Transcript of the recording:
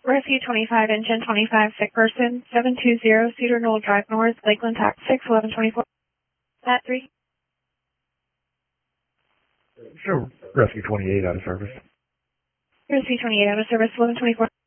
Rescue 25, engine 25, sick person, 720 Cedar Knoll Drive North, Lakeland, Tax 61124. At 3. Sure. Rescue 28 out of service. Rescue 28 out of service, 1124.